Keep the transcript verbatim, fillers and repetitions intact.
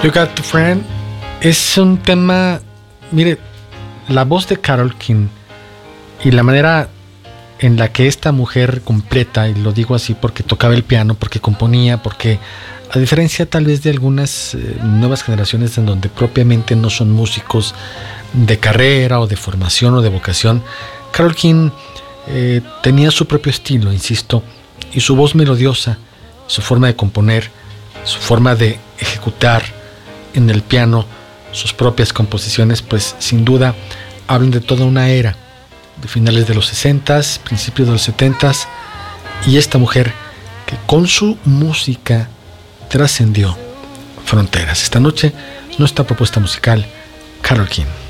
You Got a Friend es un tema, mire, la voz de Carole King y la manera en la que esta mujer completa, y lo digo así porque tocaba el piano, porque componía, porque a diferencia tal vez de algunas eh, nuevas generaciones en donde propiamente no son músicos de carrera o de formación o de vocación, Carole King eh, tenía su propio estilo, insisto, y su voz melodiosa, su forma de componer, su forma de ejecutar en el piano sus propias composiciones, pues sin duda hablan de toda una era, de finales de los sesentas, principios de los setentas, y esta mujer que con su música trascendió fronteras. Esta noche, nuestra propuesta musical, Carole King.